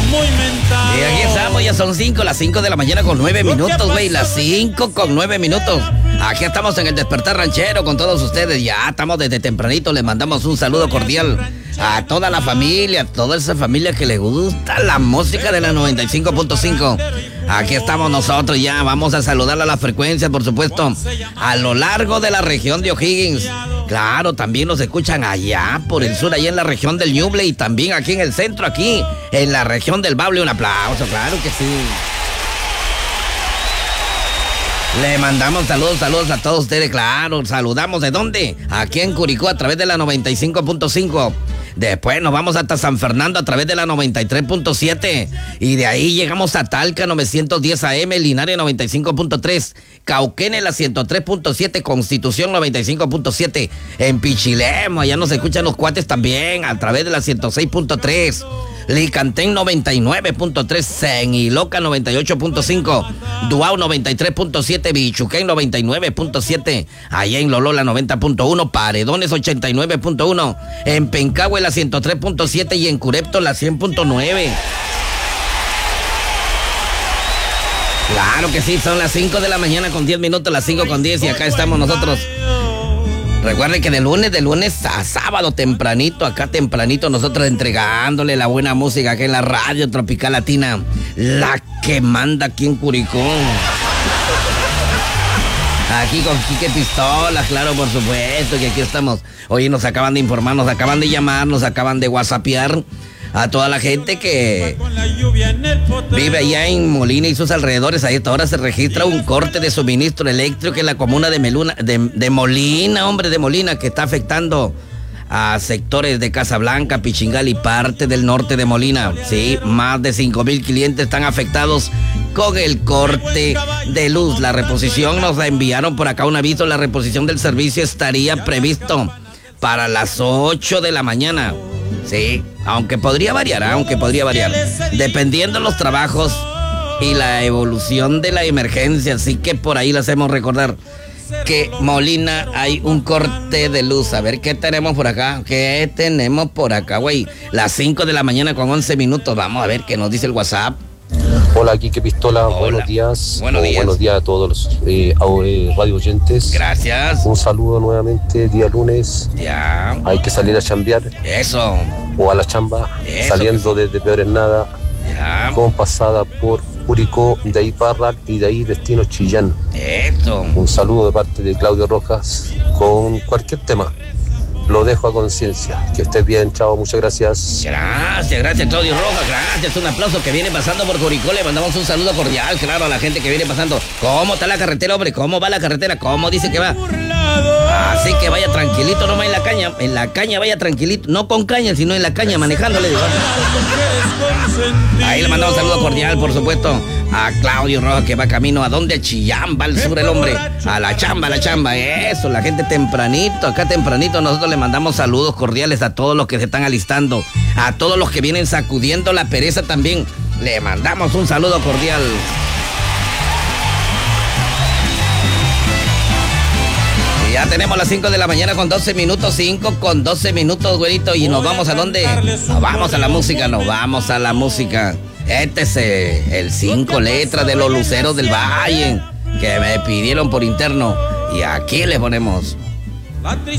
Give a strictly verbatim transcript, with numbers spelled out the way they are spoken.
Y aquí estamos, ya son cinco, las cinco de la mañana con nueve minutos, güey. Las cinco con nueve minutos. Aquí estamos en el Despertar Ranchero con todos ustedes. Ya estamos desde tempranito. Les mandamos un saludo cordial a toda la familia, a toda esa familia que le gusta la música de la noventa y cinco punto cinco. Aquí estamos nosotros ya. Vamos a saludar a la frecuencia, por supuesto, a lo largo de la región de O'Higgins. Claro, también nos escuchan allá por el sur, allá en la región del Ñuble, y también aquí en el centro, aquí en la región del Bable. Un aplauso, claro que sí. Le mandamos saludos, saludos a todos ustedes, claro. Saludamos ¿de dónde? Aquí en Curicó a través de la noventa y cinco punto cinco. Después nos vamos hasta San Fernando a través de la noventa y tres punto siete. Y de ahí llegamos a Talca novecientos diez A M, Linares noventa y cinco punto tres, Cauquene la ciento tres punto siete, Constitución noventa y cinco punto siete. En Pichilemo, allá nos escuchan los cuates también a través de la ciento seis punto tres. Licantén noventa y nueve punto tres, Seniloca noventa y ocho punto cinco, Duau noventa y tres punto siete, Bichuquén noventa y nueve punto siete, allá en Lolola noventa punto uno, Paredones ochenta y nueve punto uno, en Pencahue la ciento tres punto siete y en Curepto la cien punto nueve. Claro que sí, son las cinco de la mañana con diez minutos, las cinco con diez, y acá estamos nosotros. Recuerden que de lunes, de lunes a sábado tempranito, acá tempranito, nosotros entregándole la buena música aquí en la Radio Tropical Latina, la que manda aquí en Curicó. Aquí con Quique Pistola, claro, por supuesto, que aquí estamos. Hoy nos acaban de informar, nos acaban de llamar, nos acaban de whatsappear a toda la gente que vive allá en Molina y sus alrededores. A esta hora se registra un corte de suministro eléctrico en la comuna de, Meluna, de, de Molina, hombre, de Molina, que está afectando a sectores de Casablanca, Pichingal y parte del norte de Molina. Sí, más de cinco mil clientes están afectados con el corte de luz. La reposición, nos la enviaron por acá un aviso, la reposición del servicio estaría previsto para las ocho de la mañana. Sí, aunque podría variar, aunque podría variar, dependiendo de los trabajos y la evolución de la emergencia. Así que por ahí le hacemos recordar que Molina hay un corte de luz. A ver, ¿qué tenemos por acá? ¿Qué tenemos por acá, güey? Las cinco de la mañana con once minutos. Vamos a ver qué nos dice el WhatsApp. Hola, Quique Pistola, Hola. buenos días. Buenos días. Buenos días a todos los eh, eh, radio oyentes. Gracias. Un saludo nuevamente, día lunes. Ya. Hay que salir a chambear. Eso. O a la chamba, Eso, saliendo desde Peor en Nada. Ya. Con pasada por Curicó, de ahí Parral y de ahí destino Chillán. Eso. Un saludo de parte de Claudio Rojas con cualquier tema. Lo dejo a conciencia. Que estés bien, chao, muchas gracias. Gracias, gracias, Claudio Rojas, gracias. Un aplauso que viene pasando por Curicó. Le mandamos un saludo cordial, claro, a la gente que viene pasando. ¿Cómo está la carretera, hombre? ¿Cómo va la carretera? ¿Cómo dice que va? Así que vaya tranquilito nomás en la caña. En la caña vaya tranquilito. No con caña, sino en la caña, manejándole. Ahí le mandamos un saludo cordial, por supuesto, a Claudio Rojas, que va camino a donde Chillán, va al sur el hombre. A la chamba, a la chamba. Eso, la gente tempranito, acá tempranito, nosotros le mandamos saludos cordiales a todos los que se están alistando, a todos los que vienen sacudiendo la pereza también. Le mandamos un saludo cordial. Y ya tenemos las cinco de la mañana con doce minutos, cinco con doce minutos, güerito. ¿Y nos vamos a dónde? Nos vamos a la música, nos vamos a la música. Este es el cinco letras de los Luceros del Valle, que me pidieron por interno. Y aquí le ponemos.